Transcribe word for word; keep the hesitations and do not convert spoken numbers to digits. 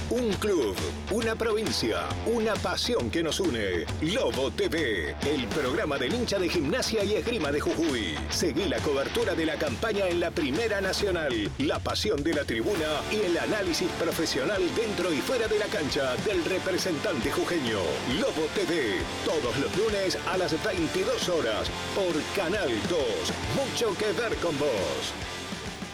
Un club, una provincia, una pasión que nos une. Lobo T V, el programa del hincha de Gimnasia y Esgrima de Jujuy. Seguí la cobertura de la campaña en la Primera Nacional, la pasión de la tribuna y el análisis profesional dentro y fuera de la cancha del representante jujeño. Lobo T V, todos los lunes a las veintidós horas por Canal dos. Mucho que ver con vos.